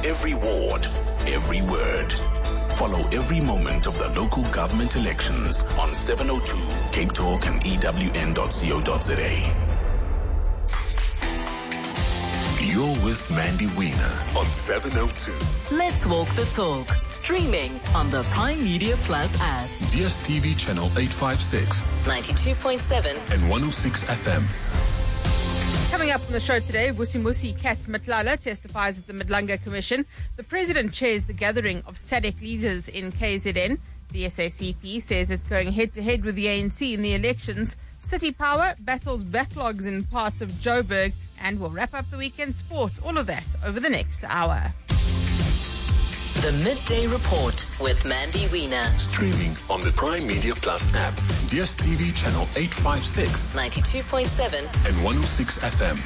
Every ward, every word. Follow every moment of the local government elections on 702 Cape Talk and EWN.co.za. You're with Mandy Wiener on 702. Let's walk the talk. Streaming on the Prime Media Plus app. DSTV channel 856, 92.7 and 106 FM. Coming up on the show today, Vusimusi Kat Matlala testifies at the Madlanga Commission. The president chairs the gathering of SADC leaders in KZN. The SACP says it's going head-to-head with the ANC in the elections. City Power battles backlogs in parts of Joburg. And we'll wrap up the weekend sport. All of that over the next hour. The Midday Report with Mandy Wiener. Streaming on the Prime Media Plus app, DSTV channel 856, 92.7 and 106 FM.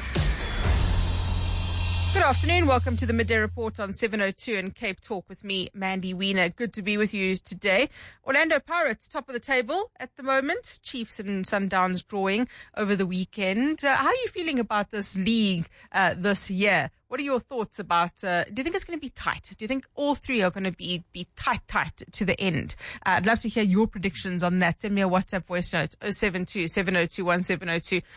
Good afternoon. Welcome to the Midday Report on 702 and Cape Talk with me, Mandy Wiener. Good to be with you today. Orlando Pirates, top of the table at the moment. Chiefs and Sundowns drawing over the weekend. How are you feeling about this league this year? What are your thoughts about, do you think it's going to be tight? Do you think all three are going to be tight to the end? I'd love to hear your predictions on that. Send me a WhatsApp voice note, 072-702-1702,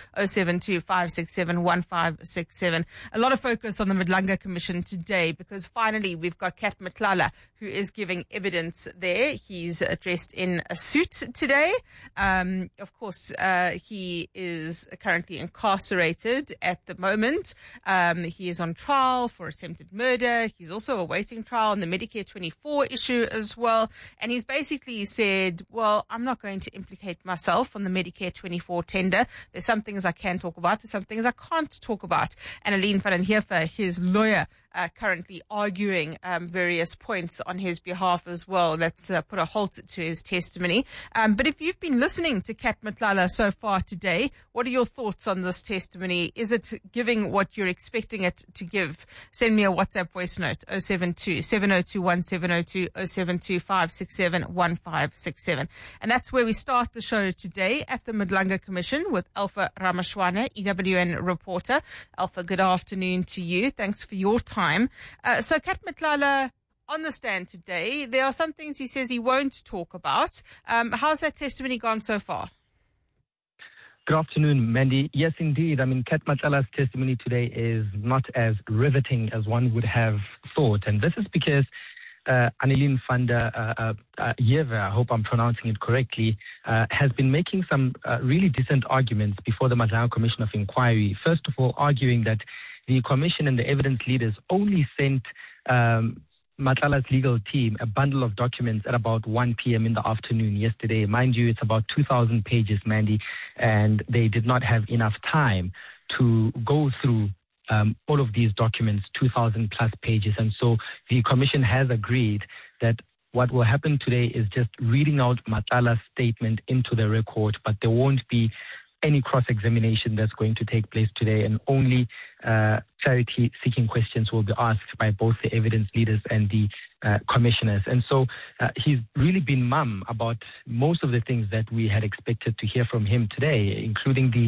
072-567-1567. A lot of focus on the Madlanga Commission today because finally we've got Kat Matlala who is giving evidence there. He's dressed in a suit today. Of course, he is currently incarcerated at the moment. He is on trial for attempted murder. He's also awaiting trial on the Medicare 24 issue as well. And he's basically said, well, I'm not going to implicate myself on the Medicare 24 tender. There's some things I can talk about. There's some things I can't talk about. And Aline van den Heever, his lawyer, currently arguing various points on his behalf as well. That's put a halt to his testimony. But if you've been listening to Kat Matlala so far today, what are your thoughts on this testimony? Is it giving what you're expecting it to give? Send me a WhatsApp voice note, 072-702-1702, 072-567-1567. And that's where we start the show today at the Madlanga Commission with Alpha Ramashwana, EWN reporter. Alpha, good afternoon to you. Thanks for your time. So Kat Matlala on the stand today, there are some things he says he won't talk about. How's that testimony gone so far? Good afternoon, Mandy. Yes, indeed. I mean, Kat Matlala's testimony today is not as riveting as one would have thought. And this is because Aline van den Heever, I hope I'm pronouncing it correctly, has been making some really decent arguments before the Madlanga Commission of Inquiry. First of all, arguing that the commission and the evidence leaders only sent Matlala's legal team a bundle of documents at about 1 p.m. in the afternoon yesterday. Mind you, it's about 2,000 pages, Mandy, and they did not have enough time to go through all of these documents, 2,000 plus pages. And so the commission has agreed that what will happen today is just reading out Matlala's statement into the record, but there won't be any cross-examination that's going to take place today, and only clarity-seeking questions will be asked by both the evidence leaders and the commissioners. And so he's really been mum about most of the things that we had expected to hear from him today, including the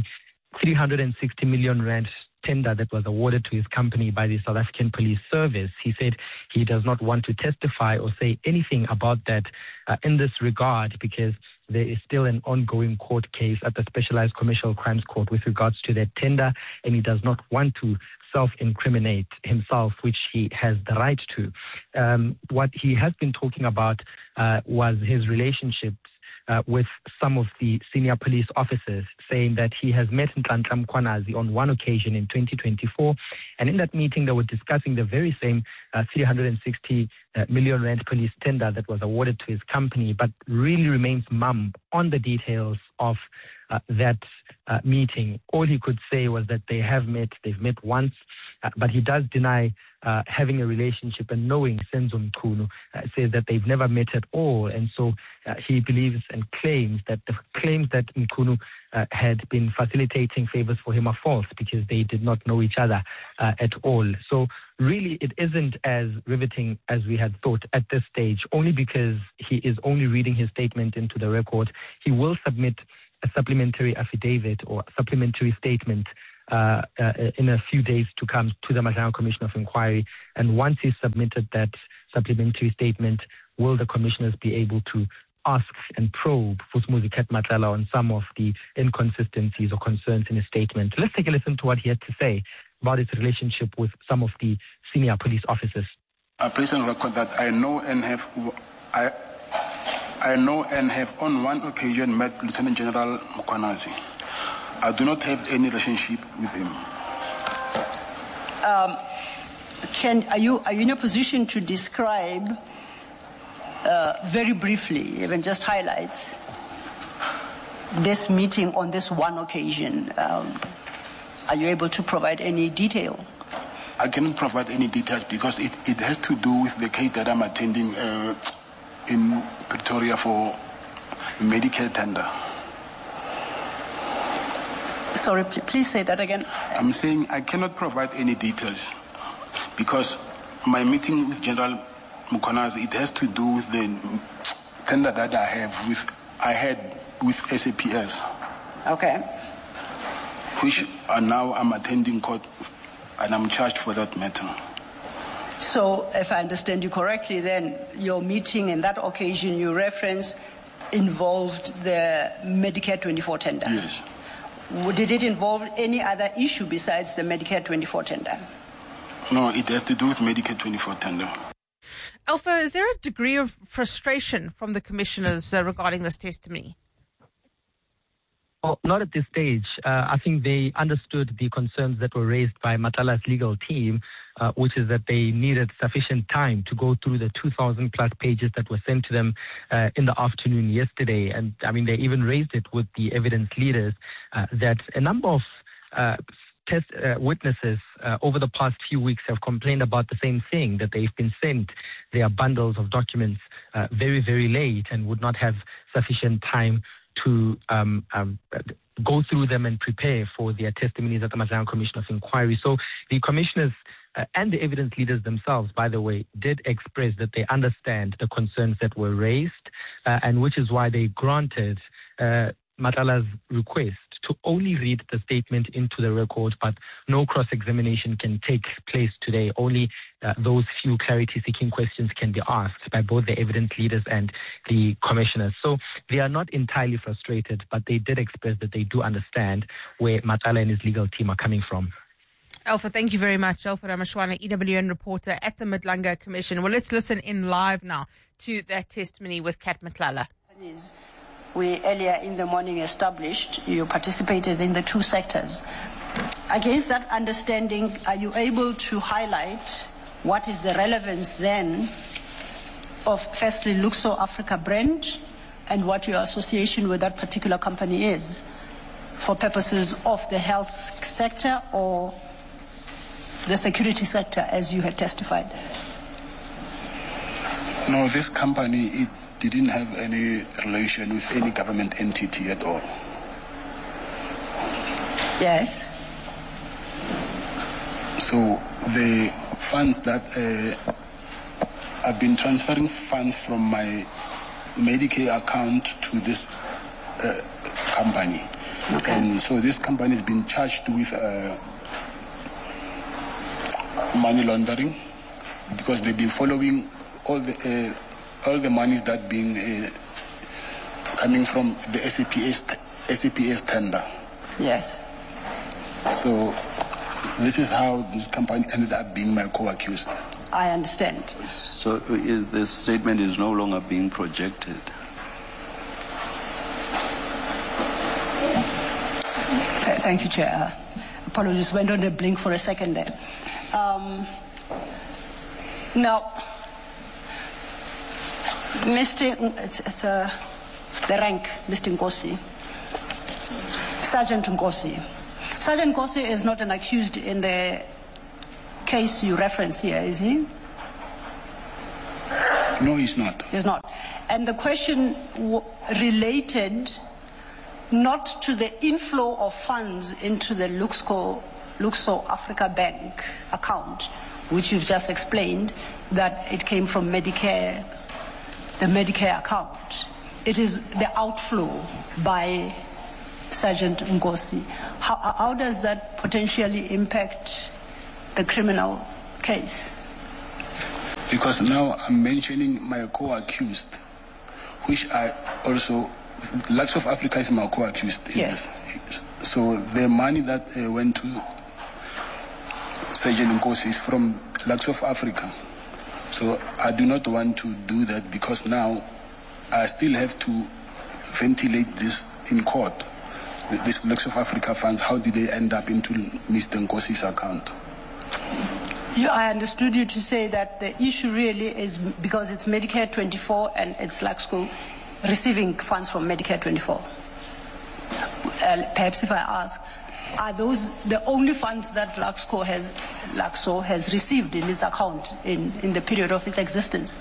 360 million rand tender that was awarded to his company by the South African Police Service. He said he does not want to testify or say anything about that in this regard because there is still an ongoing court case at the Specialized Commercial Crimes Court with regards to that tender, and he does not want to self-incriminate himself, which he has the right to. What he has been talking about was his relationships with some of the senior police officers, saying that he has met Nhlanhla Mkhwanazi on one occasion in 2024, and in that meeting they were discussing the very same 360 million rand police tender that was awarded to his company, but really remains mum on the details of that meeting. All he could say was that they've met once, but he does deny having a relationship, and knowing Senzo Mchunu says that they've never met at all. And so he believes and claims that the claims that Mchunu had been facilitating favors for him are false because they did not know each other at all. So really it isn't as riveting as we had thought at this stage, only because he is only reading his statement into the record. He will submit a supplementary affidavit or supplementary statement in a few days to come to the Madlanga Commission of Inquiry. And once he's submitted that supplementary statement, will the commissioners be able to ask and probe Vusimuzi Cat Matlala on some of the inconsistencies or concerns in his statement? Let's take a listen to what he had to say about his relationship with some of the senior police officers. I place on record that I know and have on one occasion met Lieutenant General Mkhwanazi. I do not have any relationship with him. Are you in a position to describe very briefly, even just highlights, this meeting on this one occasion? Are you able to provide any detail? I cannot provide any details because it has to do with the case that I'm attending in Pretoria for Medicare tender. Sorry, please say that again. I'm saying I cannot provide any details because my meeting with General Mkhwanazi, it has to do with the tender that I had with SAPS. Okay. Which now I'm attending court and I'm charged for that matter. So, if I understand you correctly, then your meeting in that occasion you reference involved the Medicare 24 tender? Yes. Did it involve any other issue besides the Medicare 24 tender? No, it has to do with Medicare 24 tender. Alpha, is there a degree of frustration from the commissioners regarding this testimony? Well, not at this stage. I think they understood the concerns that were raised by Matlala's legal team, which is that they needed sufficient time to go through the 2,000 plus pages that were sent to them in the afternoon yesterday. And I mean, they even raised it with the evidence leaders that a number of witnesses over the past few weeks have complained about the same thing, that they've been sent their bundles of documents very, very late and would not have sufficient time to go through them and prepare for their testimonies at the Madlanga Commission of Inquiry. So the commissioners and the evidence leaders themselves, by the way, did express that they understand the concerns that were raised, and which is why they granted Matlala's request to only read the statement into the record, but no cross-examination can take place today. Only those few clarity-seeking questions can be asked by both the evidence leaders and the commissioners. So they are not entirely frustrated, but they did express that they do understand where Matlala and his legal team are coming from. Alpha, thank you very much. Alpha Ramashwana, EWN reporter at the Madlanga Commission. Well, let's listen in live now to that testimony with Cat Matlala. We earlier in the morning established you participated in the two sectors. Against that understanding, are you able to highlight what is the relevance then of firstly Luxor Africa brand and what your association with that particular company is for purposes of the health sector or the security sector as you had testified? No, this company, it didn't have any relation with any government entity at all. Yes. So the funds that I've been transferring funds from my Medicare account to this company. Okay. And so this company has been charged with money laundering because they've been following all the monies that being coming from the SAPS tender. Yes. So this is how this company ended up being my co-accused. I understand. So this statement is no longer being projected? Thank you, Chair. Apologies, went on the blink for a second there. Now, the rank, Mr. Nkosi, Sergeant Nkosi. Sergeant Nkosi is not an accused in the case you reference here, is he? No, he's not. He's not. And the question related not to the inflow of funds into the Luxor Africa Bank account, which you've just explained, that it came from Medicare, the Medicare account. It is the outflow by Sergeant Nkosi. How does that potentially impact the criminal case? Because now I'm mentioning my co-accused, which I also, Lux of Africa is my co-accused. Yes. So the money that went to Sergeant Nkosi is from Lux of Africa. So I do not want to do that because now I still have to ventilate this in court. This Lux of Africa funds, how did they end up into Mr. Nkosi's account? I understood you to say that the issue really is because it's Medicare 24 and it's Luxco receiving funds from Medicare 24. Perhaps if I ask, are those the only funds that Luxco has received in its account in the period of its existence?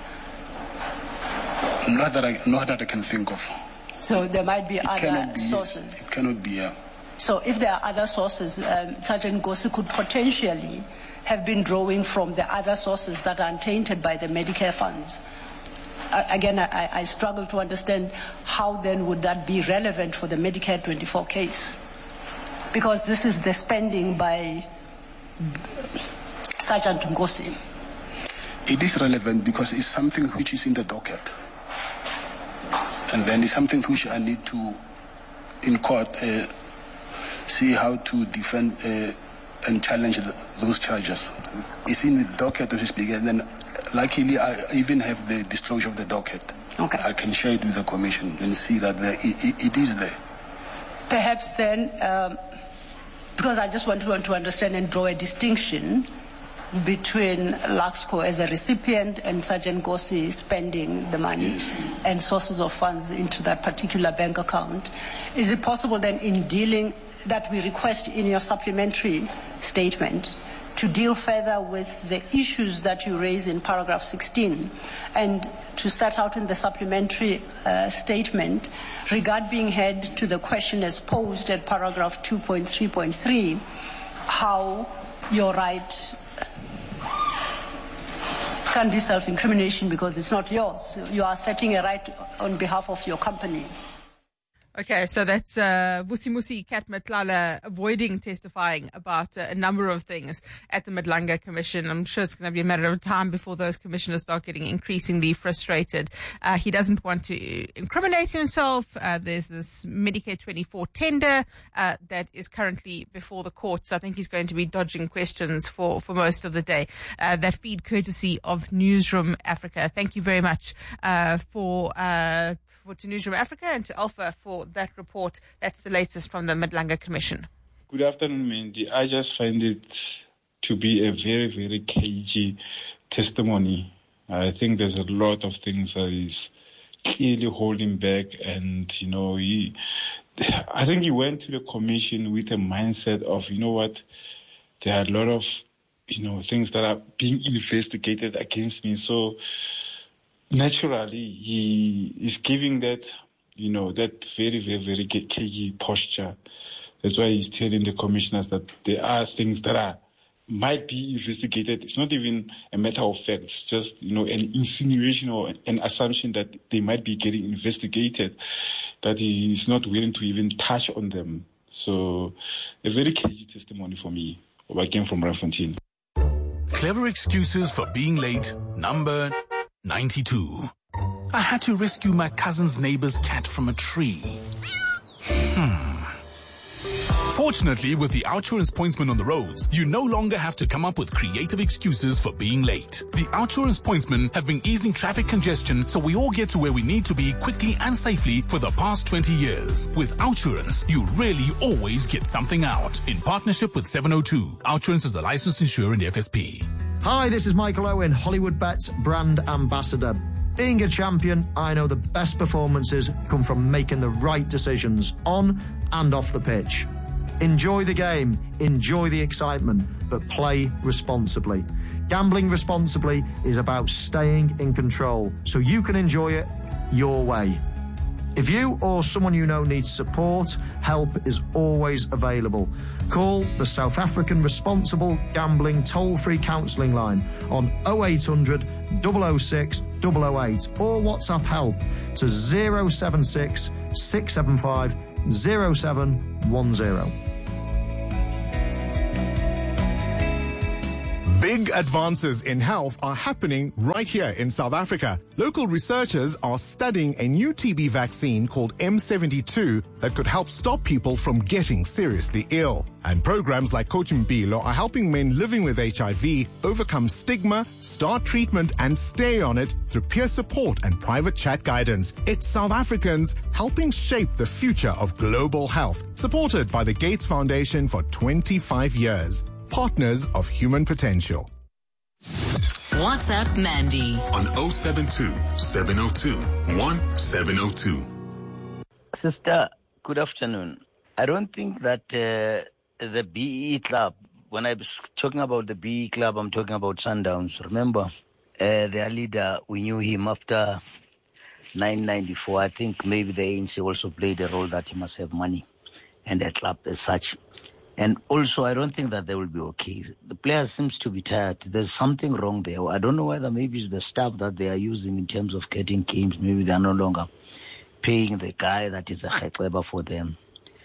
Not that I can think of. So there might be other sources. Yes. It cannot be, yeah. So if there are other sources, Sergeant Nkosi could potentially have been drawing from the other sources that are untainted by the Medicare funds. Again, I struggle to understand how then would that be relevant for the Medicare 24 case. Because this is the spending by Sergeant Nkosi. It is relevant because it's something which is in the docket. And then it's something which I need to, in court, see how to defend and challenge those charges. It's in the docket, to speak, and then luckily I even have the disclosure of the docket. Okay. I can share it with the commission and see that it is there. Perhaps then, because I just want to understand and draw a distinction between Luxco as a recipient and Sergeant Nkosi spending the money, yes, and sources of funds into that particular bank account. Is it possible then in dealing that we request in your supplementary statement to deal further with the issues that you raise in paragraph 16 and to set out in the supplementary statement regard being had to the question as posed at paragraph 2.3.3 how your right can be self-incrimination because it's not yours. You are setting a right on behalf of your company. Okay, so that's Vusimusi Kat Matlala avoiding testifying about a number of things at the Madlanga Commission. I'm sure it's going to be a matter of time before those commissioners start getting increasingly frustrated. He doesn't want to incriminate himself. There's this Medicare 24 tender that is currently before the courts. I think he's going to be dodging questions for most of the day. That feed courtesy of Newsroom Africa. Thank you very much to Newsroom Africa and to Alpha for that report. That's the latest from the Madlanga Commission. Good afternoon, Mandy. I just find it to be a very, very cagey testimony. I think there's a lot of things that is clearly holding back, and, I think he went to the commission with a mindset of, there are a lot of, things that are being investigated against me. So naturally, he is giving that, that very, very, very cagey posture. That's why he's telling the commissioners that there are things that might be investigated. It's not even a matter of fact. It's just, an insinuation or an assumption that they might be getting investigated, that he is not willing to even touch on them. So a very cagey testimony for me. I came from Randfontein. Clever excuses for being late, number 92. I had to rescue my cousin's neighbor's cat from a tree. Fortunately, with the OUTsurance pointsman on the roads, you no longer have to come up with creative excuses for being late. The OUTsurance pointsmen have been easing traffic congestion so we all get to where we need to be quickly and safely for the past 20 years. With OUTsurance, you really always get something out. In partnership with 702, OUTsurance is a licensed insurer in the FSP. Hi, this is Michael Owen, Hollywood Bets brand ambassador. Being a champion, I know the best performances come from making the right decisions on and off the pitch. Enjoy the game, enjoy the excitement, but play responsibly. Gambling responsibly is about staying in control so you can enjoy it your way. If you or someone you know needs support, help is always available. Call the South African Responsible Gambling toll-free counselling line on 0800 006 008 or WhatsApp help to 076 675 0710. Big advances in health are happening right here in South Africa. Local researchers are studying a new TB vaccine called M72 that could help stop people from getting seriously ill. And programs like Coach Mpilo are helping men living with HIV overcome stigma, start treatment and stay on it through peer support and private chat guidance. It's South Africans helping shape the future of global health, supported by the Gates Foundation for 25 years. Partners of human potential. WhatsApp Mandy on 072 702 1702. Sister, good afternoon. I don't think that the BE club, when I was talking about the BE club, I'm talking about Sundowns. Remember, their leader, we knew him after 1994. I think maybe the ANC also played a role that he must have money and a club as such. And also, I don't think that they will be okay. The players seems to be tired. There's something wrong there. I don't know whether maybe it's the staff that they are using in terms of getting games. Maybe they are no longer paying the guy that is a khekeba for them.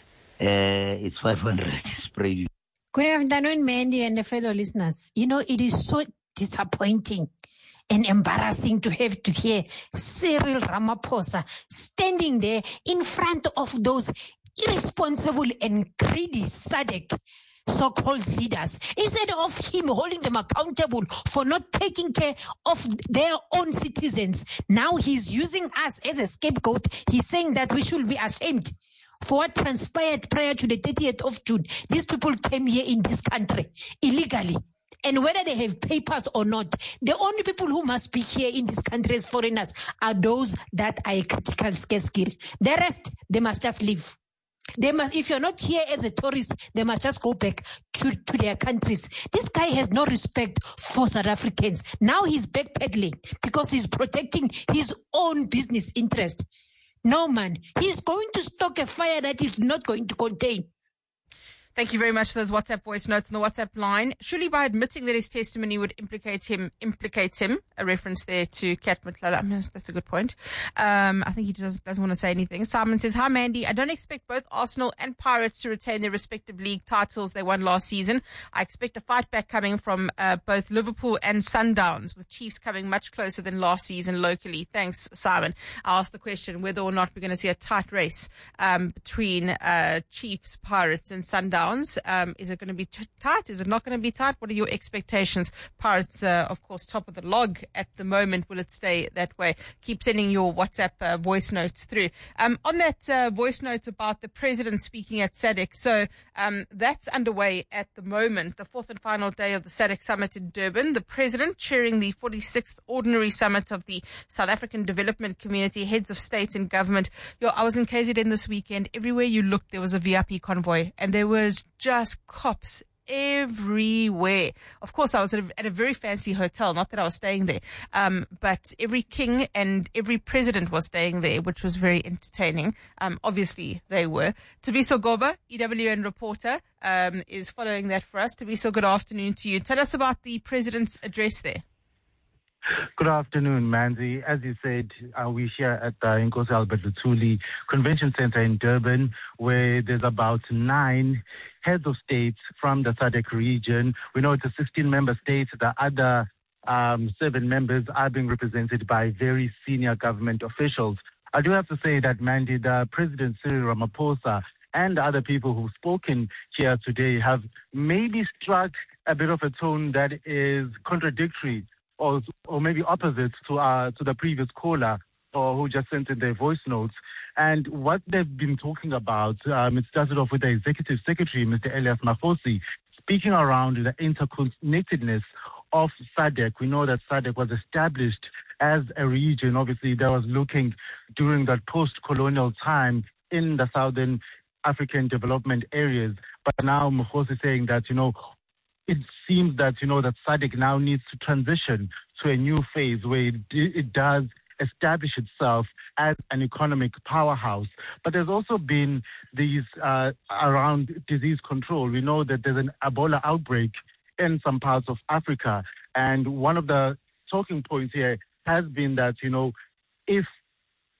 It's 500 spray. Good afternoon, Mandy and the fellow listeners. You know, it is so disappointing and embarrassing to have to hear Cyril Ramaphosa standing there in front of those irresponsible and greedy SADC so-called leaders, instead of him holding them accountable for not taking care of their own citizens. Now he's using us as a scapegoat. He's saying that we should be ashamed for what transpired prior to the 30th of June. These people came here in this country illegally. And whether they have papers or not, the only people who must be here in this country as foreigners are those that are a critical skill. The rest, they must just leave. They must, if you're not here as a tourist, they must just go back to their countries. This guy has no respect for South Africans. Now he's backpedaling because he's protecting his own business interest. No, man, he's going to stoke a fire that he's not going to contain. Thank you very much for those WhatsApp voice notes on the WhatsApp line. Surely by admitting that his testimony would implicates him, a reference there to Kat Matlala. I mean, that's a good point. I think he just doesn't want to say anything. Simon says, hi, Mandy. I don't expect both Arsenal and Pirates to retain their respective league titles they won last season. I expect a fight back coming from both Liverpool and Sundowns, with Chiefs coming much closer than last season locally. Thanks, Simon. I asked the question whether or not we're going to see a tight race between Chiefs, Pirates and Sundowns. Is it going to be tight? Is it not going to be tight? What are your expectations? Pirates, of course, top of the log at the moment. Will it stay that way? Keep sending your WhatsApp voice notes through. On that voice note about the president speaking at SADC, so that's underway at the moment, the fourth and final day of the SADC summit in Durban. The president chairing the 46th Ordinary Summit of the South African Development Community, heads of state and government. I was in KZN this weekend. Everywhere you looked, there was a VIP convoy, and there was just cops everywhere. Of course, I was at a very fancy hotel, not that I was staying there, but every king and every president was staying there, which was very entertaining. Obviously, they were. Tabiso Goba, EWN reporter, is following that for us. Tabiso, good afternoon to you. Tell us about the president's address there. Good afternoon, Manzi. As you said, we're here at the Nkosi Albert Luthuli Convention Center in Durban, where there's about 9 heads of states from the SADC region. We know it's a 16-member state. The other 7 members are being represented by very senior government officials. I do have to say that, Mandy, the President Cyril Ramaphosa and other people who've spoken here today have maybe struck a bit of a tone that is contradictory or maybe opposite to the previous caller or who just sent in their voice notes. And what they've been talking about, it started off with the Executive Secretary, Mr. Elias Mafosi, speaking around the interconnectedness of SADC. We know that SADC was established as a region, obviously, that was looking during that post-colonial time in the Southern African development areas. But now Mafosi is saying that, it seems that, that SADC now needs to transition to a new phase where it does establish itself as an economic powerhouse. But there's also been these around disease control. We know that there's an Ebola outbreak in some parts of Africa. And one of the talking points here has been that, if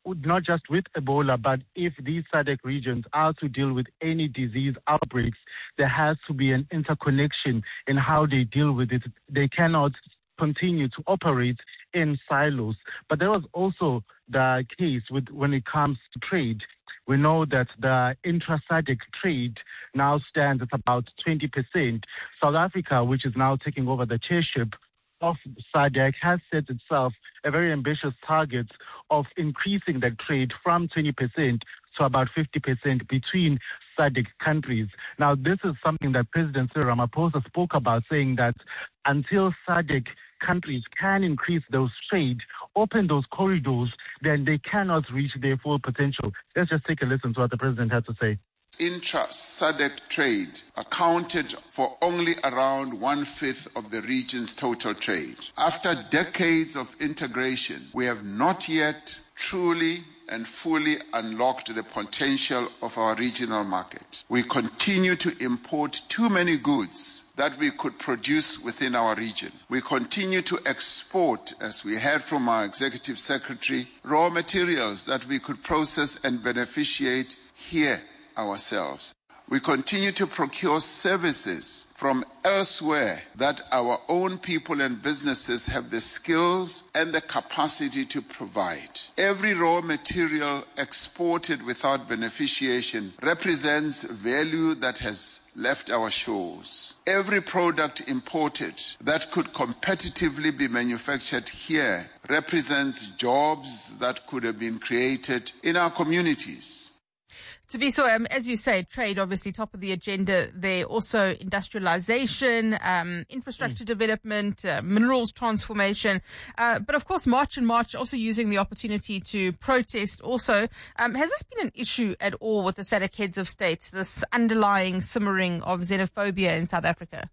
not just with Ebola, but if these SADC regions are to deal with any disease outbreaks, there has to be an interconnection in how they deal with it. They cannot continue to operate in silos. But there was also the case when it comes to trade. We know that the intra-SADC trade now stands at about 20%. South Africa, which is now taking over the chairship of SADC, has set itself a very ambitious target of increasing that trade from 20% to about 50% between SADC countries. Now, this is something that President Cyril Ramaphosa spoke about, saying that until SADC countries can increase those trade, open those corridors, then they cannot reach their full potential. Let's just take a listen to what the president had to say. Intra-SADC trade accounted for only around 1/5 of the region's total trade. After decades of integration, we have not yet truly and fully unlocked the potential of our regional market. We continue to import too many goods that we could produce within our region. We continue to export, as we heard from our Executive Secretary, raw materials that we could process and beneficiate here ourselves. We continue to procure services from elsewhere that our own people and businesses have the skills and the capacity to provide. Every raw material exported without beneficiation represents value that has left our shores. Every product imported that could competitively be manufactured here represents jobs that could have been created in our communities. Tabiso, as you say, trade obviously top of the agenda there. Also industrialization, infrastructure development, minerals transformation. But of course, March also using the opportunity to protest also. Has this been an issue at all with the SADC heads of states, this underlying simmering of xenophobia in South Africa?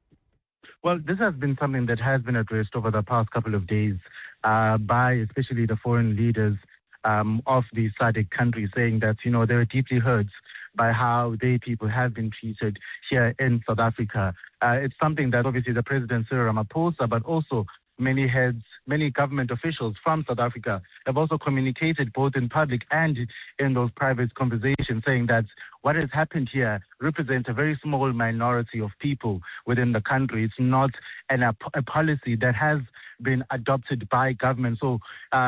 Well, this has been something that has been addressed over the past couple of days by especially the foreign leaders of the SADC countries, saying that, they were deeply hurt by how their people have been treated here in South Africa. It's something that obviously the President Cyril Ramaphosa, but also many government officials from South Africa have also communicated both in public and in those private conversations, saying that what has happened here represents a very small minority of people within the country. It's not a policy that has been adopted by government. So,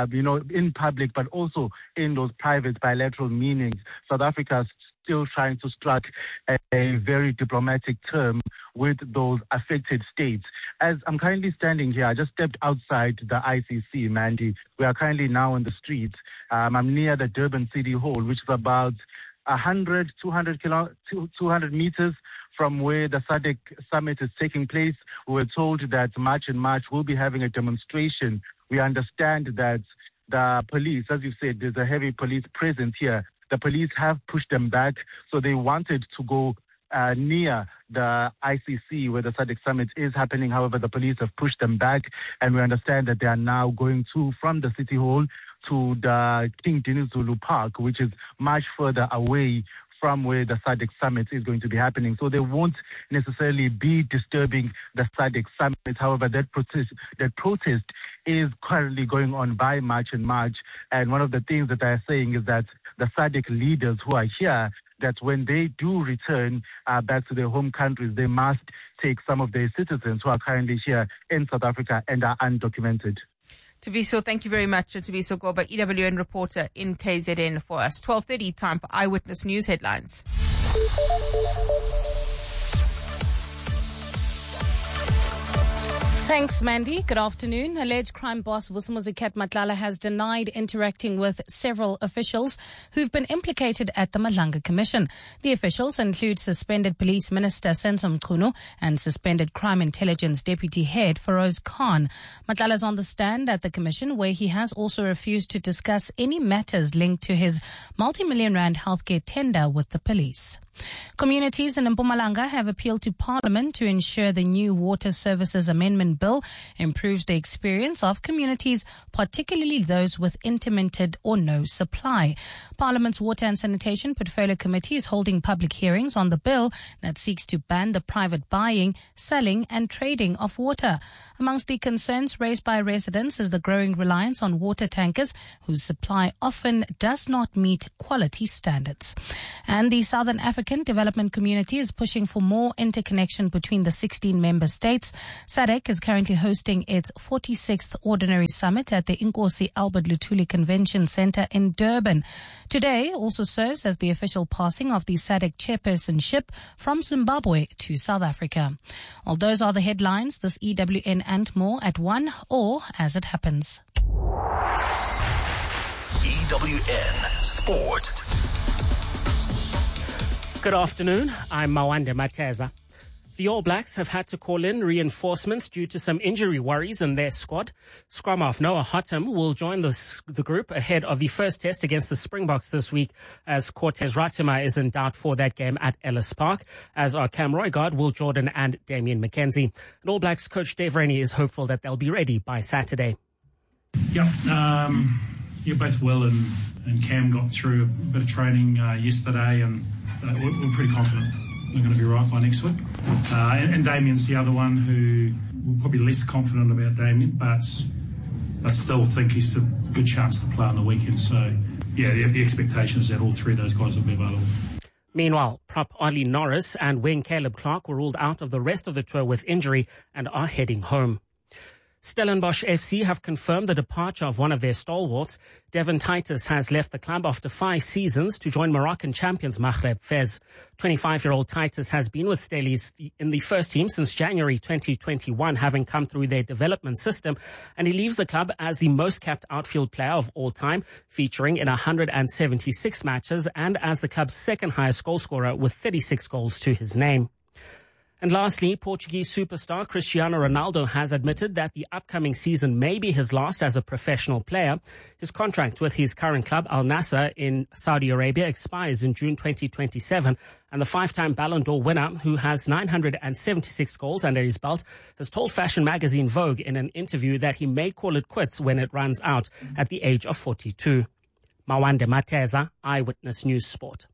in public, but also in those private bilateral meetings, South Africa is still trying to strike a very diplomatic term with those affected states. As I'm currently standing here, I just stepped outside the ICC, Mandy. We are currently now on the streets. I'm near the Durban City Hall, which is about 200 meters from where the SADC summit is taking place. We were told that March we'll be having a demonstration. We understand that the police, as you said, there's a heavy police presence here. The police have pushed them back, so they wanted to go near the ICC where the SADC summit is happening. However, the police have pushed them back, and we understand that they are now going from the City Hall to the King Dinizulu Park, which is much further away from where the SADC summit is going to be happening. So they won't necessarily be disturbing the SADC summit. However, that protest is currently going on by March. And one of the things that they're saying is that the SADC leaders who are here, that when they do return back to their home countries, they must take some of their citizens who are currently here in South Africa and are undocumented. Tabiso, thank you very much. Tabiso Goba, EWN reporter in KZN for us. 12:30, time for Eyewitness News headlines. Thanks, Mandy. Good afternoon. Alleged crime boss Vusimuzi Cat Matlala has denied interacting with several officials who've been implicated at the Madlanga Commission. The officials include suspended Police Minister Senzo Mchunu and suspended Crime Intelligence Deputy Head Feroz Khan. Matlala is on the stand at the Commission, where he has also refused to discuss any matters linked to his multi-million rand healthcare tender with the police. Communities in Mpumalanga have appealed to Parliament to ensure the new Water Services Amendment Bill improves the experience of communities, particularly those with intermittent or no supply. Parliament's Water and Sanitation Portfolio Committee is holding public hearings on the bill that seeks to ban the private buying, selling and trading of water. Amongst the concerns raised by residents is the growing reliance on water tankers whose supply often does not meet quality standards. And the Southern African Development Community is pushing for more interconnection between the 16 member states. SADC is currently hosting its 46th Ordinary Summit at the Inkosi Albert Luthuli Convention Center in Durban. Today also serves as the official passing of the SADC chairpersonship from Zimbabwe to South Africa. Well, those are the headlines. This EWN and more at 1 or as it happens. EWN Sport. Good afternoon. I'm Mawande Mateza. The All Blacks have had to call in reinforcements due to some injury worries in their squad. Scrum half Noah Hottam will join the group ahead of the first test against the Springboks this week, as Cortez Ratima is in doubt for that game at Ellis Park, as are Cam Roigard, Will Jordan and Damien McKenzie. And All Blacks coach Dave Rennie is hopeful that they'll be ready by Saturday. Both Will and Cam got through a bit of training yesterday, and we're pretty confident we're going to be right by next week. And Damien's the other one who we're probably less confident about Damien, but I still think he's a good chance to play on the weekend. So, the expectation is that all three of those guys will be available. Meanwhile, prop Ollie Norris and wing Caleb Clark were ruled out of the rest of the tour with injury and are heading home. Stellenbosch FC have confirmed the departure of one of their stalwarts. Devin Titus has left the club after 5 seasons to join Moroccan champions Maghreb Fez. 25-year-old Titus has been with Stellies in the first team since January 2021, having come through their development system, and he leaves the club as the most capped outfield player of all time, featuring in 176 matches and as the club's second highest goal scorer with 36 goals to his name. And lastly, Portuguese superstar Cristiano Ronaldo has admitted that the upcoming season may be his last as a professional player. His contract with his current club, Al Nassr in Saudi Arabia, expires in June 2027. And the 5-time Ballon d'Or winner, who has 976 goals under his belt, has told fashion magazine Vogue in an interview that he may call it quits when it runs out at the age of 42. Mawande Mateza, Eyewitness News Sport.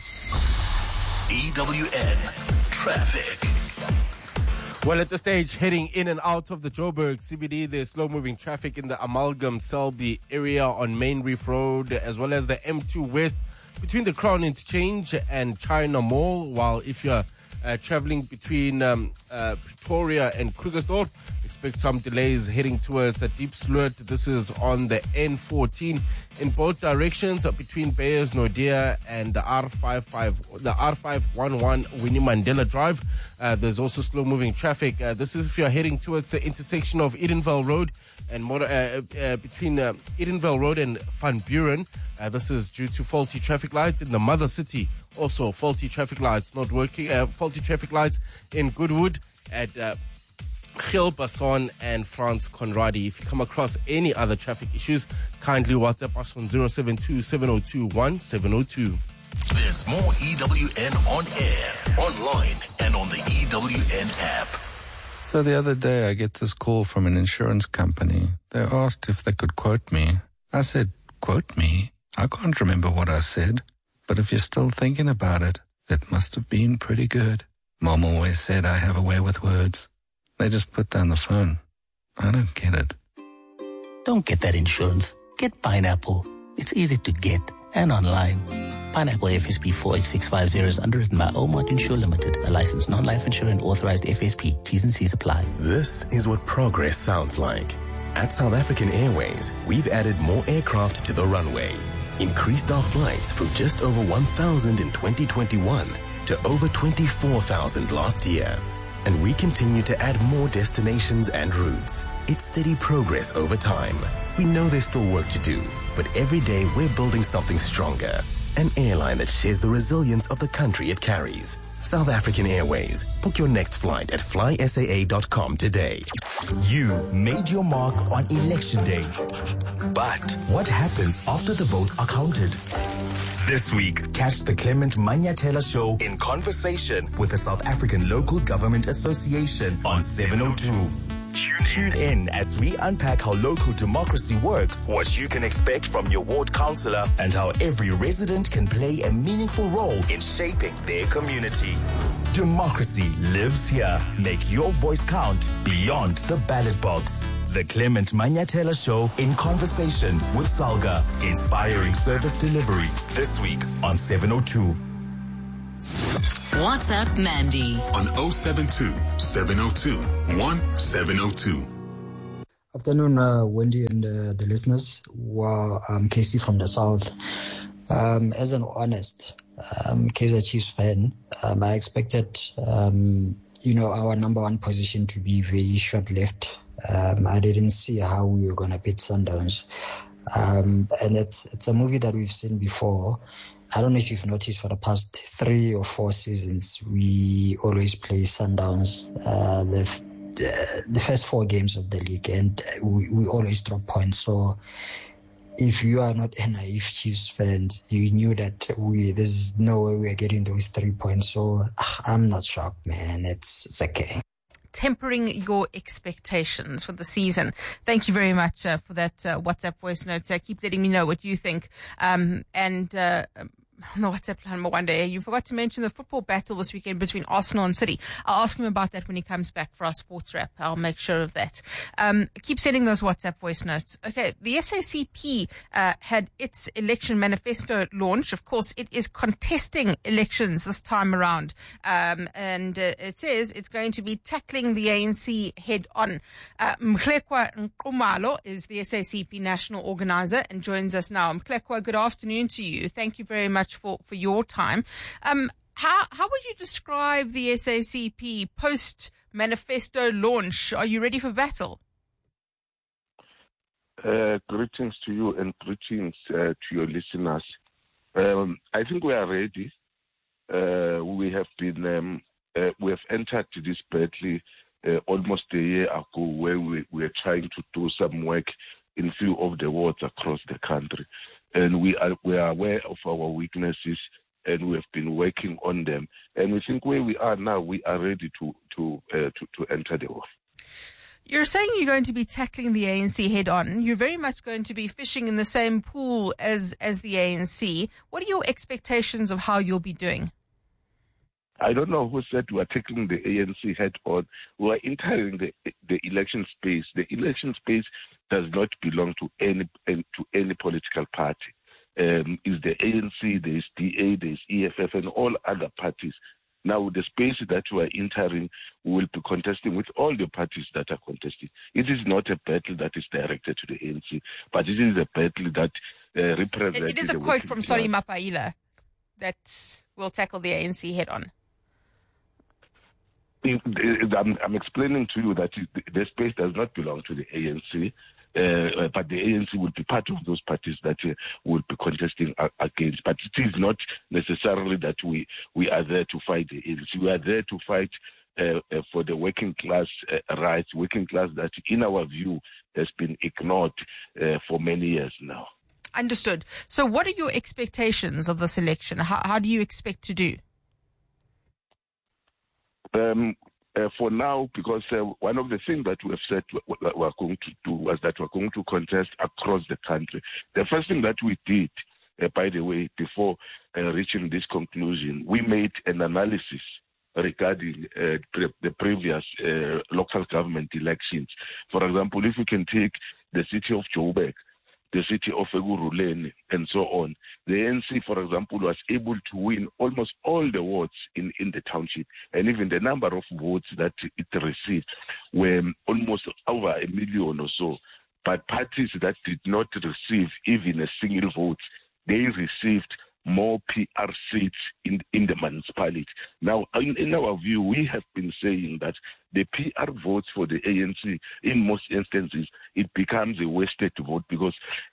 EWN Traffic. Well, at this stage, heading in and out of the Joburg CBD, there's slow-moving traffic in the Amalgam Selby area on Main Reef Road, as well as the M2 West between the Crown Interchange and China Mall. While if you're traveling between Pretoria and Krugersdorp, expect some delays heading towards Diepsloot. This is on the N14 in both directions between Beyers Naudé and the R511 Winnie Mandela Drive. There's also slow-moving traffic. This is if you're heading towards the intersection of Edenvale Road and between Edenvale Road and Van Buren. This is due to faulty traffic lights in the mother city. Also, faulty traffic lights not working. Faulty traffic lights in Goodwood at Gil Basson and Frans Conradi. If you come across any other traffic issues, kindly WhatsApp us on 072-702-1702. There's more EWN on air, online, and on the EWN app. So the other day I get this call from an insurance company. They asked if they could quote me. I said, quote me? I can't remember what I said. But if you're still thinking about it, it must have been pretty good. Mom always said I have a way with words. They just put down the phone. I don't get it. Don't get that insurance. Get Pineapple. It's easy to get and online. Pineapple FSP 48650 is underwritten by Omart Insure Limited, a licensed non-life insurer and authorized FSP. T's and C's apply. This is what progress sounds like. At South African Airways, we've added more aircraft to the runway, increased our flights from just over 1,000 in 2021 to over 24,000 last year. And we continue to add more destinations and routes. It's steady progress over time. We know there's still work to do, but every day we're building something stronger. An airline that shares the resilience of the country it carries. South African Airways. Book your next flight at flysaa.com today. You made your mark on Election Day. But what happens after the votes are counted? This week, catch the Clement Manyathela Show in conversation with the South African Local Government Association on 702. Tune in as we unpack how local democracy works, what you can expect from your ward councillor, and how every resident can play a meaningful role in shaping their community. Democracy lives here. Make your voice count beyond the ballot box. The Clement Manyathela Show in conversation with Salga, inspiring service delivery. This week on 702. WhatsApp Mandy on 072 702 1702. Afternoon, Wendy and the listeners. Well, I'm Casey from the South. As an honest Kaizer Chiefs fan, I expected, our number one position to be very short-lived. I didn't see how we were going to beat Sundowns. And it's a movie that we've seen before. I don't know if you've noticed, for the past 3 or 4 seasons, we always play Sundowns the first 4 games of the league, and we always drop points. So if you are not a naive Chiefs fans, you knew that there's no way we are getting those 3 points. So I'm not shocked, man. It's okay. Tempering your expectations for the season. Thank you very much for that WhatsApp voice note. Keep letting me know what you think. On the WhatsApp line, Mwande, you forgot to mention the football battle this weekend between Arsenal and City. I'll ask him about that when he comes back for our sports wrap. I'll make sure of that. Keep sending those WhatsApp voice notes. Okay, the SACP had its election manifesto launch. Of course, it is contesting elections this time around. And it says it's going to be tackling the ANC head on. Mklekwa Nkumalo is the SACP national organizer and joins us now. Mklekwa, good afternoon to you. Thank you very much for your time. How would you describe the SACP post-manifesto launch? Are you ready for battle? Greetings to you and greetings to your listeners. I think we are ready. We have entered this battle almost a year ago, where we were trying to do some work in few of the wards across the country. And we are aware of our weaknesses, and we have been working on them. And we think where we are now, we are ready to enter the war. You're saying you're going to be tackling the ANC head on. You're very much going to be fishing in the same pool as the ANC. What are your expectations of how you'll be doing? I don't know who said we are tackling the ANC head on. We are entering the election space. The election space does not belong to any political party. Is the ANC, there is DA, there is EFF, and all other parties. Now, the space that we are entering, we will be contesting with all the parties that are contesting. It is not a battle that is directed to the ANC, but it is a battle that represents... It is a quote from Solly Mapaila that will tackle the ANC head on. I'm explaining to you that the space does not belong to the ANC, but the ANC will be part of those parties that will be contesting against. But it is not necessarily that we are there to fight the ANC. We are there to fight for the working class rights, working class that, in our view, has been ignored for many years now. Understood. So what are your expectations of this election? How do you expect to do? For now, because one of the things that we have said we're going to do was that we're going to contest across the country. The first thing that we did, by the way, before reaching this conclusion, we made an analysis regarding the previous local government elections. For example, if we can take the city of Joburg, the city of Ekurhuleni, and so on. The ANC, for example, was able to win almost all the wards in the township, and even the number of votes that it received were almost over 1 million or so. But parties that did not receive even a single vote, they received more PR seats in the municipality. Now, in our view, we have been saying that the PR votes for the ANC, in most instances, it becomes a wasted vote because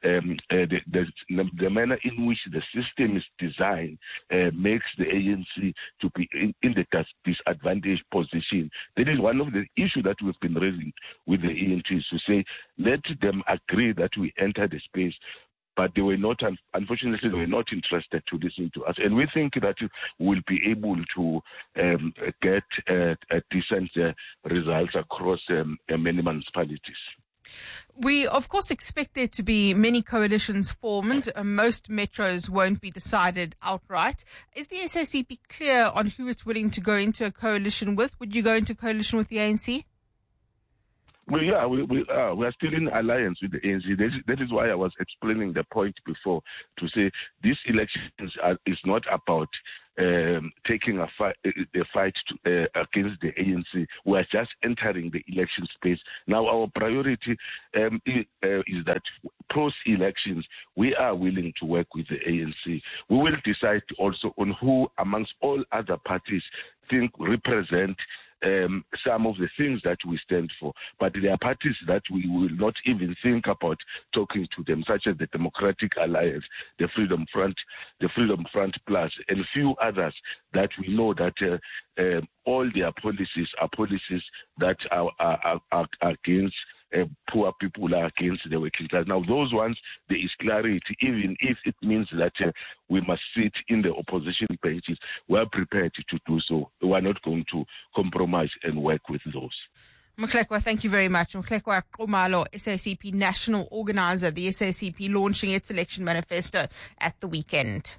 the manner in which the system is designed makes the ANC to be in the disadvantaged position. That is one of the issues that we've been raising with the ANC, to say, let them agree that we enter the space, but they were not, unfortunately, they were not interested to listen to us. And we think that we'll be able to get decent results across many municipalities. We, of course, expect there to be many coalitions formed. Most metros won't be decided outright. Is the SACP clear on who it's willing to go into a coalition with? Would you go into coalition with the ANC? Well, yeah, we are still in alliance with the ANC. That is why I was explaining the point before to say this election is not about taking a fight against the ANC. We are just entering the election space. Now, our priority is that post-elections, we are willing to work with the ANC. We will decide also on who, amongst all other parties, think represent some of the things that we stand for. But there are parties that we will not even think about talking to them, such as the Democratic Alliance, the Freedom Front Plus, and a few others that we know that all their policies are policies that are against poor people, are against the working class. Now, those ones, there is clarity, even if it means that we must sit in the opposition benches. We are prepared to do so. We are not going to compromise and work with those. Mhlekwa, thank you very much. Mhlekwa Qumalo, SACP National Organizer, the SACP launching its election manifesto at the weekend.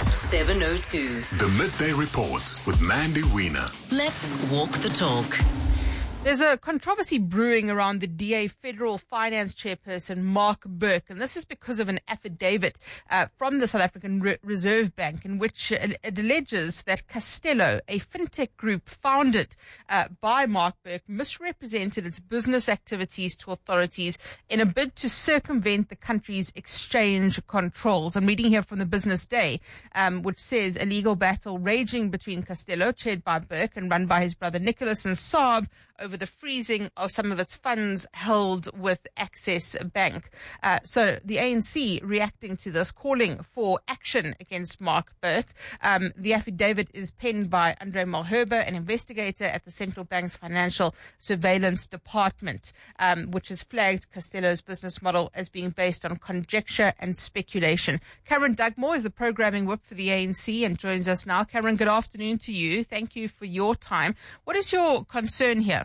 7:02. The Midday Report with Mandy Wiener. Let's walk the talk. There's a controversy brewing around the DA Federal Finance Chairperson, Mark Burke, and this is because of an affidavit from the South African Reserve Bank in which it alleges that Castello, a fintech group founded by Mark Burke, misrepresented its business activities to authorities in a bid to circumvent the country's exchange controls. I'm reading here from the Business Day, which says a legal battle raging between Castello, chaired by Burke and run by his brother Nicholas, and Saab over the freezing of some of its funds held with Access Bank. So the ANC reacting to this, calling for action against Mark Burke. The affidavit is penned by Andre Malherbe, an investigator at the Central Bank's Financial Surveillance Department, which has flagged Castello's business model as being based on conjecture and speculation. Karen Dugmore is the programming whip for the ANC and joins us now. Karen, good afternoon to you. Thank you for your time. What is your concern here?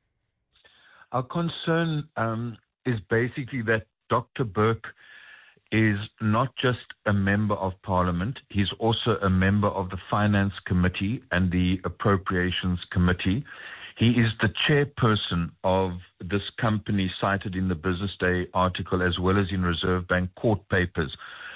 Our concern is basically that Dr. Burke is not just a member of Parliament, he's also a member of the Finance Committee and the Appropriations Committee. He is the chairperson of this company cited in the Business Day article as well as in Reserve Bank court papers.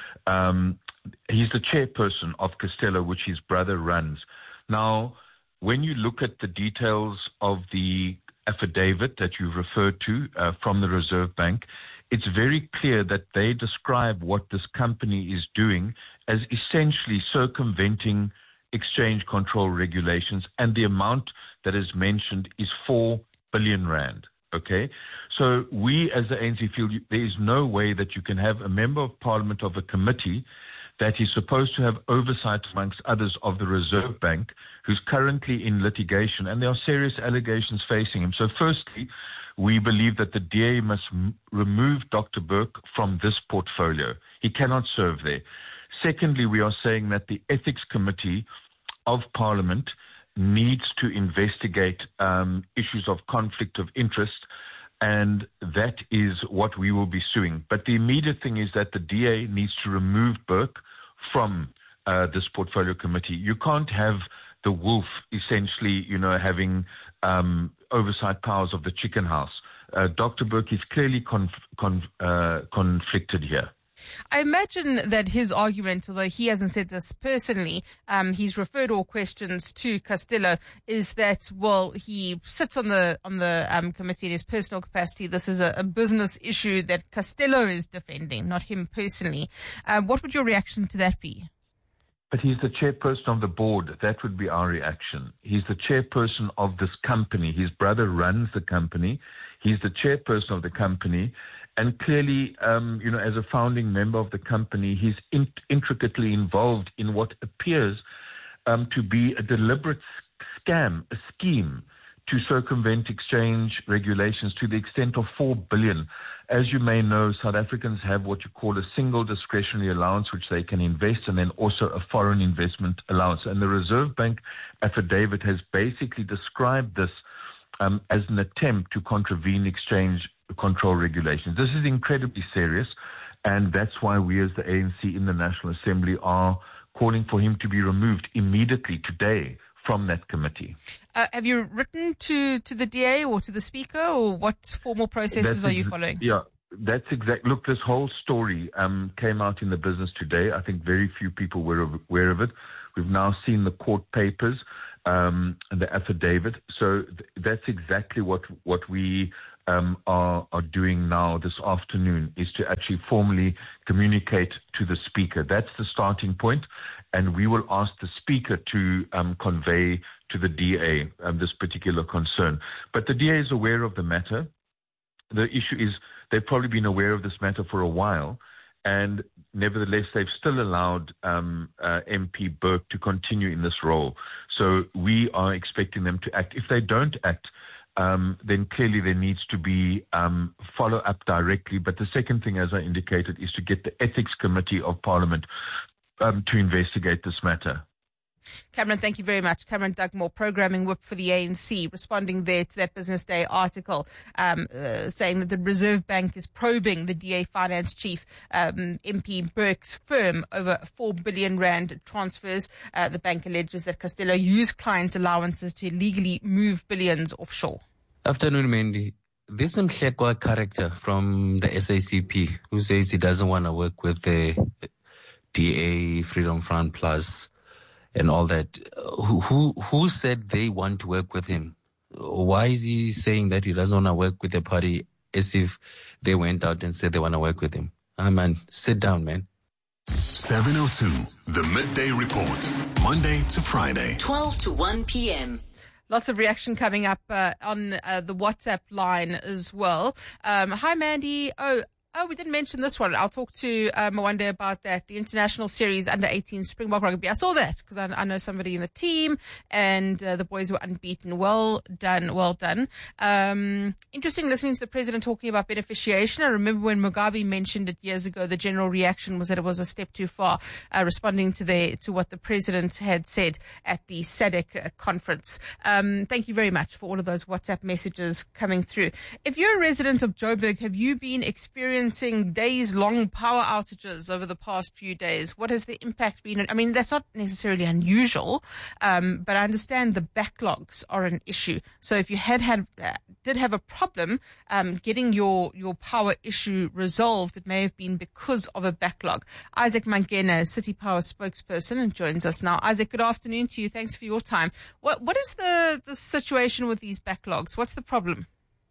He's the chairperson of Castello, which his brother runs. Now, when you look at the details of the affidavit that you referred to from the Reserve Bank, it's very clear that they describe what this company is doing as essentially circumventing exchange control regulations, and the amount that is mentioned is 4 billion rand. Okay, so we as the ANC feel there is no way that you can have a member of Parliament of a committee that is supposed to have oversight, amongst others, of the Reserve Bank, who's currently in litigation, and there are serious allegations facing him. So firstly, we believe that the DA must remove Dr. Burke from this portfolio. He cannot serve there. Secondly, we are saying that the Ethics Committee of Parliament needs to investigate issues of conflict of interest, and that is what we will be suing. But the immediate thing is that the DA needs to remove Burke from this portfolio committee. You can't have the wolf essentially, having oversight powers of the chicken house. Dr. Burke is clearly conflicted here. I imagine that his argument, although he hasn't said this personally, he's referred all questions to Castello, is that, well, he sits on the committee in his personal capacity. This is a business issue that Castello is defending, not him personally. What would your reaction to that be? But he's the chairperson of the board. That would be our reaction. He's the chairperson of this company. His brother runs the company. He's the chairperson of the company. And clearly, as a founding member of the company, he's intricately involved in what appears to be a deliberate scam, a scheme to circumvent exchange regulations to the extent of 4 billion. As you may know, South Africans have what you call a single discretionary allowance, which they can invest, and then also a foreign investment allowance. And the Reserve Bank affidavit has basically described this as an attempt to contravene exchange control regulations. This is incredibly serious, and that's why we as the ANC in the National Assembly are calling for him to be removed immediately today from that committee. Have you written to the DA or to the Speaker, or what formal processes are you following? Yeah, that's exact. Look, this whole story came out in the Business Today. I think very few people were aware of it. We've now seen the court papers and the affidavit. So that's exactly what we are doing now this afternoon, is to actually formally communicate to the Speaker. That's the starting point, and we will ask the Speaker to convey to the DA this particular concern. But the DA is aware of the matter. The issue is they've probably been aware of this matter for a while, and nevertheless, they've still allowed MP Burke to continue in this role. So we are expecting them to act. If they don't act, then clearly there needs to be follow-up directly. But the second thing, as I indicated, is to get the Ethics Committee of Parliament to investigate this matter. Cameron, thank you very much. Cameron Dugmore, Programming Whip for the ANC, responding there to that Business Day article, saying that the Reserve Bank is probing the DA Finance Chief, MP Burke's firm, over 4 billion rand transfers. The bank alleges that Costello used clients' allowances to illegally move billions offshore. Afternoon, Mandy. This is Mhlekwa character from the SACP who says he doesn't want to work with the DA, Freedom Front Plus, and all that. Who said they want to work with him? Why is he saying that he doesn't want to work with the party as if they went out and said they want to work with him? Man, sit down, man. 702, the Midday Report, Monday to Friday. 12 to 1 p.m. Lots of reaction coming up on the WhatsApp line as well. Hi, Mandy. Oh, we didn't mention this one. I'll talk to Mwande about that. The International Series Under 18 Springbok Rugby. I saw that because I know somebody in the team, and the boys were unbeaten. Well done, well done. Interesting listening to the president talking about beneficiation. I remember when Mugabe mentioned it years ago, the general reaction was that it was a step too far, responding to what the president had said at the SADC conference. Thank you very much for all of those WhatsApp messages coming through. If you're a resident of Joburg, have you been experiencing days-long power outages over the past few days? What has the impact been? I mean, that's not necessarily unusual, but I understand the backlogs are an issue. So if you did have a problem getting your power issue resolved, it may have been because of a backlog. Isaac Mangena, City Power spokesperson, and joins us now. Isaac, good afternoon to you. Thanks for your time. What is the situation with these backlogs? What's the problem?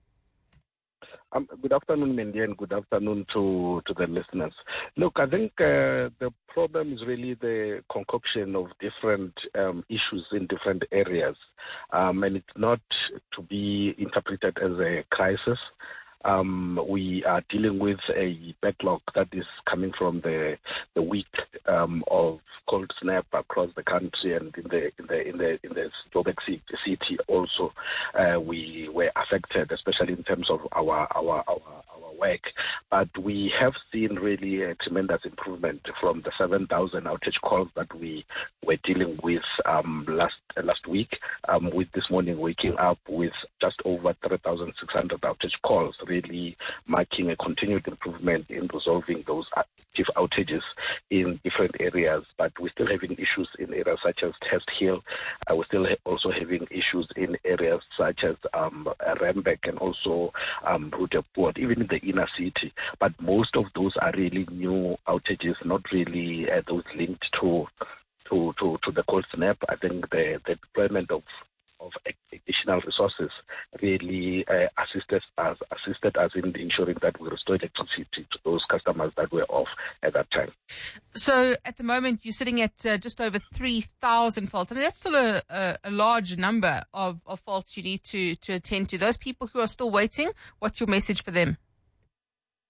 Good afternoon, Mandy, and good afternoon to the listeners. Look, I think the problem is really the concoction of different issues in different areas, and it's not to be interpreted as a crisis. We are dealing with a backlog that is coming from the week of cold snap across the country, and in the Joburg city also we were affected, especially in terms of our work. But we have seen really a tremendous improvement from the 7,000 outage calls that we were dealing with last week. With this morning waking up with just over 3,600 outage calls, really marking a continued improvement in resolving those active outages in different areas. But we're still having issues in areas such as Test Hill. We're still also having issues in areas such as Rembek and also Rudeport, even in the inner city. But most of those are really new outages, not really those linked to the cold snap. I think the deployment of additional resources really assisted us in ensuring that we restore electricity to those customers that were off at that time. So at the moment, you're sitting at just over 3,000 faults. I mean, that's still a large number of faults you need to attend to. Those people who are still waiting, what's your message for them?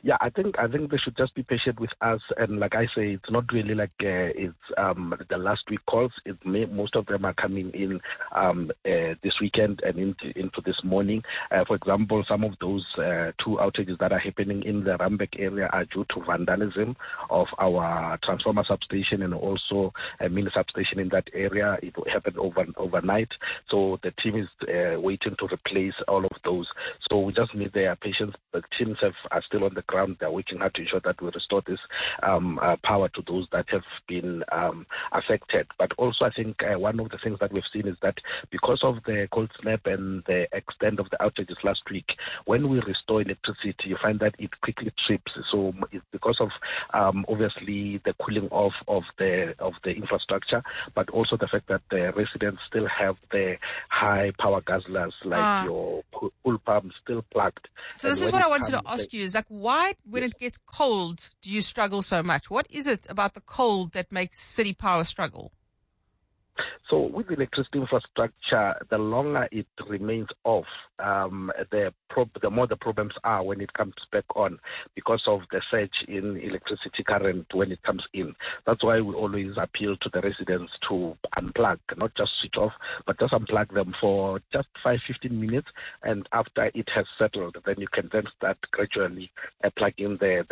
Yeah, I think they should just be patient with us. And like I say, it's not really like it's the last week calls. Most of them are coming in this weekend and into this morning. For example, some of those 2 outages that are happening in the Rambek area are due to vandalism of our transformer substation and also a mini substation in that area. It happened overnight. So the team is waiting to replace all of those. So we just need their patience. The teams are still on the ground. They're working hard to ensure that we restore this power to those that have been affected. But also I think one of the things that we've seen is that because of the cold snap and the extent of the outages last week, when we restore electricity, you find that it quickly trips. So it's because of obviously the cooling off of the infrastructure, but also the fact that the residents still have the high power guzzlers like your pool pumps still plugged. So this is what I wanted to ask you, is like, why when it gets cold do you struggle so much? What is it about the cold that makes city power struggle? So with electricity infrastructure, the longer it remains off, the more the problems are when it comes back on, because of the surge in electricity current when it comes in. That's why we always appeal to the residents to unplug, not just switch off, but just unplug them for just 5-15 minutes, and after it has settled, then you can then start gradually plugging the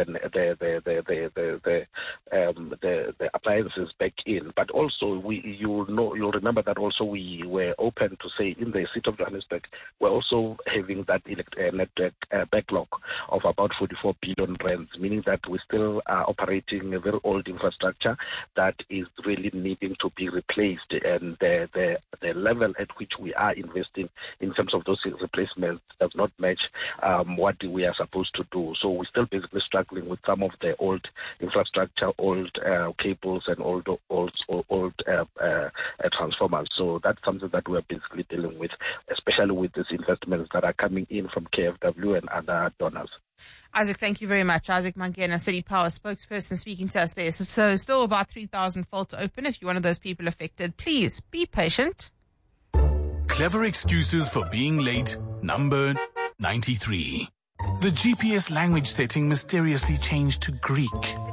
appliances back in. But also, you'll remember that also we were open to say in the city of Johannesburg, we're also having that network backlog of about 44 billion rands, meaning that we still are operating a very old infrastructure that is really needing to be replaced, and the level at which we are investing in terms of those replacements does not match what we are supposed to do. So we're still basically struggling with some of the old infrastructure, old cables and old transformers. So that's something that we're basically dealing with, especially with these investments that are coming in from KFW and other donors. Isaac, thank you very much. Isaac Mangena, City Power spokesperson, speaking to us there. So still about 3,000 faults open. If you're one of those people affected, please be patient. Clever excuses for being late, number 93. The GPS language setting mysteriously changed to Greek.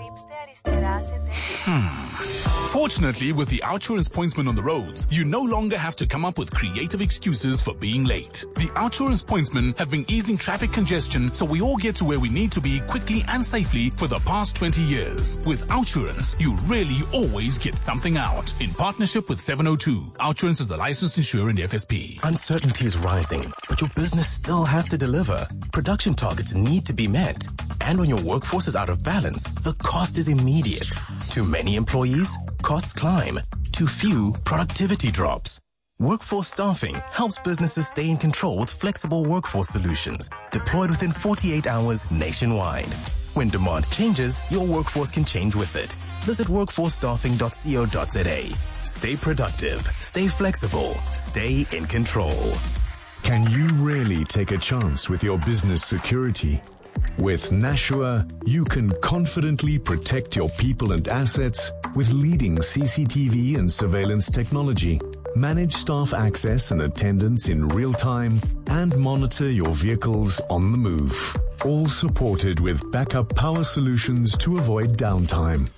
Fortunately, with the OUTsurance Pointsman on the roads, you no longer have to come up with creative excuses for being late. The OUTsurance Pointsmen have been easing traffic congestion so we all get to where we need to be quickly and safely for the past 20 years. With OUTsurance, you really always get something out. In partnership with 702, OUTsurance is a licensed insurer in the FSP. Uncertainty is rising, but your business still has to deliver. Production targets need to be met. And when your workforce is out of balance, the cost is immediate. Too many employees? Costs climb. Too few? Productivity drops. Workforce Staffing helps businesses stay in control with flexible workforce solutions deployed within 48 hours nationwide. When demand changes, your workforce can change with it. Visit workforcestaffing.co.za. Stay productive, stay flexible, stay in control. Can you really take a chance with your business security? With Nashua, you can confidently protect your people and assets with leading CCTV and surveillance technology. Manage staff access and attendance in real time and monitor your vehicles on the move. All supported with backup power solutions to avoid downtime.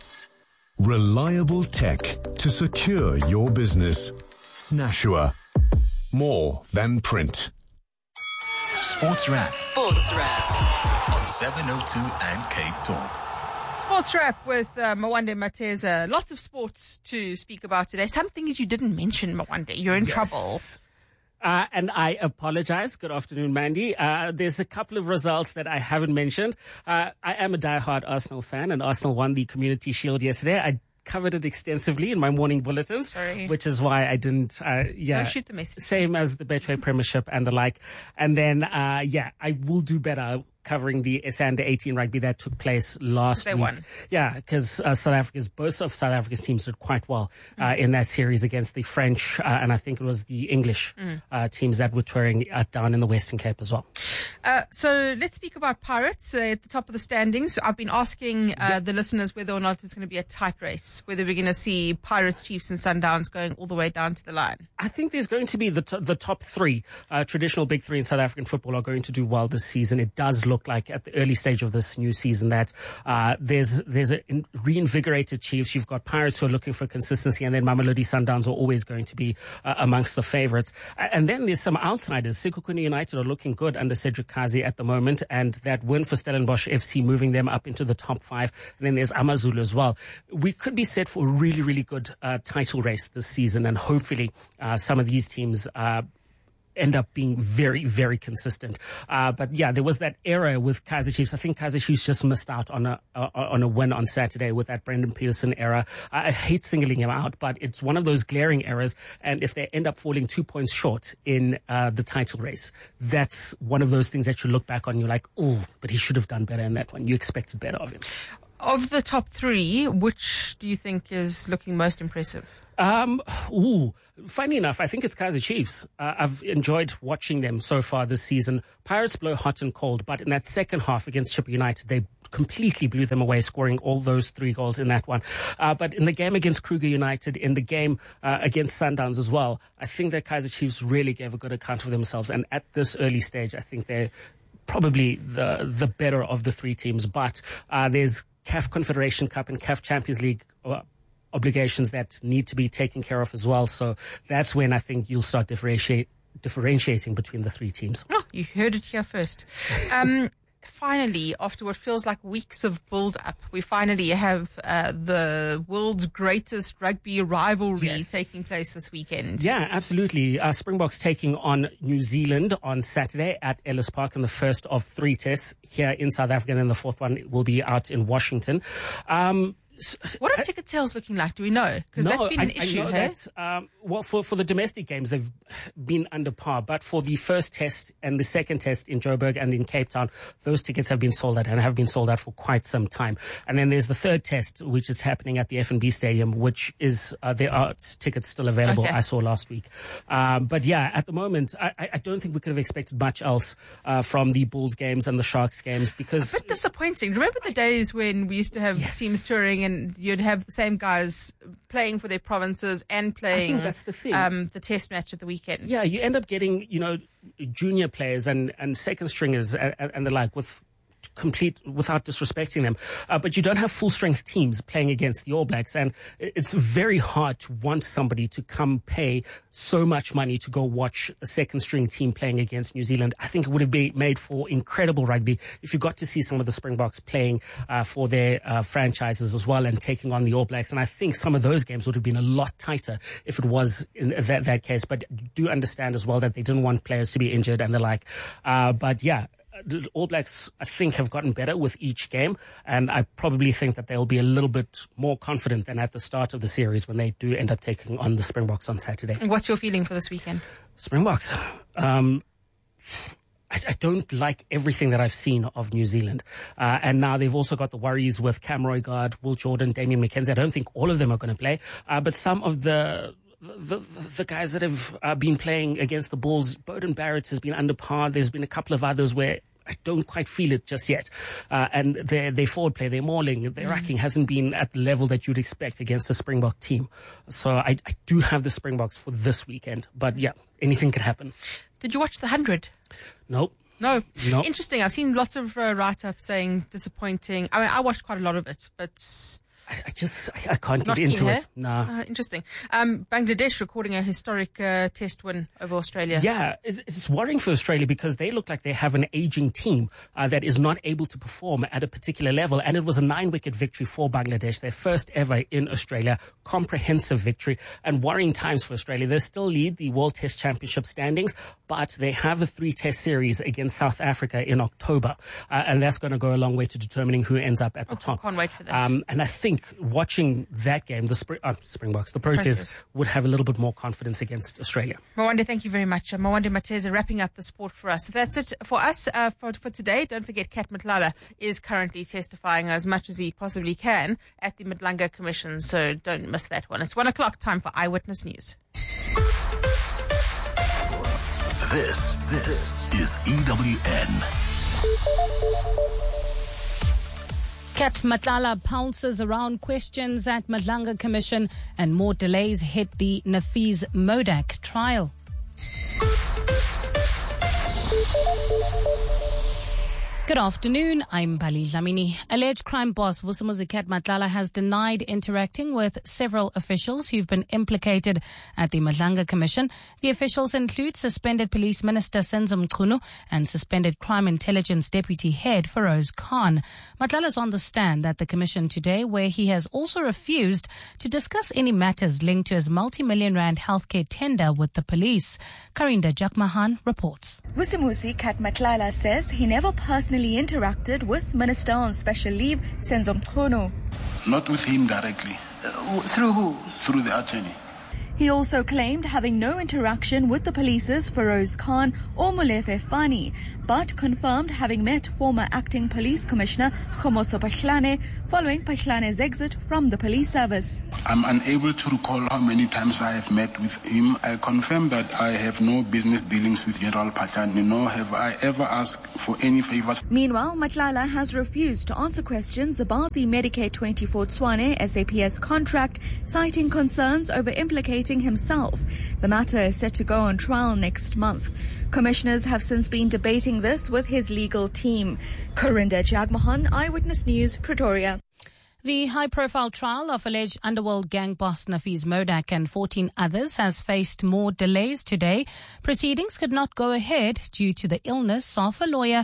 Reliable tech to secure your business. Nashua. More than print. Sports Wrap. Sports Wrap. On 702 and Cape Talk. Sports Wrap with Mwande Mateza. Lots of sports to speak about today. Some things you didn't mention, Mwande. You're in trouble. And I apologize. Good afternoon, Mandy. There's a couple of results that I haven't mentioned. I am a diehard Arsenal fan, and Arsenal won the Community Shield yesterday. I covered it extensively in my morning bulletins, which is why I didn't, Don't shoot the message. Same as the Betway Premiership and the like. And then, I will do better covering the SA Under 18 rugby that took place last week. They won. Yeah, because both of South Africa's teams did quite well in that series against the French and I think it was the English teams that were touring down in the Western Cape as well. So let's speak about Pirates at the top of the standings. I've been asking the listeners whether or not it's going to be a tight race, whether we're going to see Pirates, Chiefs and Sundowns going all the way down to the line. I think there's going to be the top three traditional big three in South African football are going to do well this season. It does look look like at the early stage of this new season that there's a reinvigorated Chiefs. You've got Pirates who are looking for consistency, and then Mamelodi Sundowns are always going to be amongst the favourites. And then there's some outsiders. Sekhukhune United are looking good under Cedric Kazi at the moment, and that win for Stellenbosch FC moving them up into the top 5. And then there's AmaZulu as well. We could be set for a really, really good title race this season, and hopefully some of these teams end up being very, very consistent. But yeah, there was that error with Kaizer Chiefs. I think Kaizer Chiefs just missed out on a win on Saturday with that Brendan Peterson error. I hate singling him out, but it's one of those glaring errors. And if they end up falling 2 points short in the title race, that's one of those things that you look back on. You're like, oh, but he should have done better in that one. You expected better of him. Of the top 3, which do you think is looking most impressive? Funny enough, I think it's Kaizer Chiefs. I've enjoyed watching them so far this season. Pirates blow hot and cold, but in that second half against Chippa United, they completely blew them away, scoring all those 3 goals in that one. But in the game against Kruger United, in the game against Sundowns as well, I think that Kaizer Chiefs really gave a good account of themselves. And at this early stage, I think they're probably the better of the 3 teams. But there's CAF Confederation Cup and CAF Champions League obligations that need to be taken care of as well. So that's when I think you'll start differentiating between the 3 teams. Oh, you heard it here first. Finally, after what feels like weeks of build-up, we finally have the world's greatest rugby rivalry taking place this weekend. Yeah, absolutely. Springboks taking on New Zealand on Saturday at Ellis Park in the first of 3 tests here in South Africa, and then the 4th one will be out in Washington. What are ticket sales looking like? Do we know? Because that's been an issue. I know that, well, for the domestic games, they've been under par. But for the first test and the second test in Joburg and in Cape Town, those tickets have been sold out and have been sold out for quite some time. And then there's the third test, which is happening at the F&B Stadium, which is there are tickets still available. I saw last week. But yeah, at the moment, I don't think we could have expected much else from the Bulls games and the Sharks games, because a bit disappointing. Remember the days when we used to have teams touring and you'd have the same guys playing for their provinces and playing I think that's the thing. The test match at the weekend. Yeah, you end up getting, junior players and second stringers and the like without disrespecting them. But you don't have full strength teams playing against the All Blacks. And it's very hard to want somebody to come pay so much money to go watch a second string team playing against New Zealand. I think it would have been made for incredible rugby if you got to see some of the Springboks playing for their franchises as well and taking on the All Blacks. And I think some of those games would have been a lot tighter if it was in that case. But do understand as well that they didn't want players to be injured and the like. But yeah, the All Blacks, I think, have gotten better with each game, and I probably think that they'll be a little bit more confident than at the start of the series when they do end up taking on the Springboks on Saturday. What's your feeling for this weekend? Springboks. I don't like everything that I've seen of New Zealand. And now they've also got the worries with Cam Roigard, Will Jordan, Damian McKenzie. I don't think all of them are going to play, but some of the guys that have been playing against the Bulls, Beauden Barrett has been under par. There's been a couple of others where I don't quite feel it just yet. And their forward play, their mauling, their racking hasn't been at the level that you'd expect against a Springbok team. So I do have the Springboks for this weekend. But yeah, anything can happen. Did you watch the 100? Nope. No. Interesting. I've seen lots of write-ups saying disappointing. I mean, I watched quite a lot of it, but I can't get into it. No. Interesting. Bangladesh recording a historic test win over Australia. Yeah, it's worrying for Australia because they look like they have an aging team that is not able to perform at a particular level. And it was a 9-wicket victory for Bangladesh, their first ever in Australia, comprehensive victory, and worrying times for Australia. They still lead the World Test Championship standings, but they have a 3-test series against South Africa in October. And that's going to go a long way to determining who ends up at the top. Can't wait for that. And I think watching that game, the Springboks, the Proteas, would have a little bit more confidence against Australia. Mwande, thank you very much. Mwande Mateza wrapping up the sport for us. So that's it for us for today. Don't forget, Kat Matlala is currently testifying as much as he possibly can at the Madlanga Commission, so don't miss that one. It's 1 o'clock, time for Eyewitness News. This is EWN. Kat Matlala pounces around questions at Madlanga Commission, and more delays hit the Nafiz Modak trial. Good afternoon, I'm Bali Dlamini. Alleged crime boss Vusimuzi Cat Matlala has denied interacting with several officials who've been implicated at the Madlanga Commission. The officials include suspended Police Minister Senzo Mchunu and suspended Crime Intelligence Deputy Head Feroz Khan. Matlala's on the stand at the Commission today, where he has also refused to discuss any matters linked to his multi-million rand healthcare tender with the police. Karinda Jakmahan reports. Vusimuzi Cat Matlala says he never personally interacted with Minister on special leave Senzo Mchunu. Not with him directly. Through who? Through the attorney. He also claimed having no interaction with the police's Feroz Khan or Molefe Fani, but confirmed having met former acting police commissioner Kgomotso Phahlane following Phahlane's exit from the police service. I'm unable to recall how many times I have met with him. I confirm that I have no business dealings with General Phahlane, nor have I ever asked for any favors. Meanwhile, Matlala has refused to answer questions about the Medicare 24 Tshwane SAPS contract, citing concerns over implicating himself. The matter is set to go on trial next month. Commissioners have since been debating this with his legal team. Karinda Jagmohan, Eyewitness News, Pretoria. The high-profile trial of alleged underworld gang boss Nafiz Modak and 14 others has faced more delays today. Proceedings could not go ahead due to the illness of a lawyer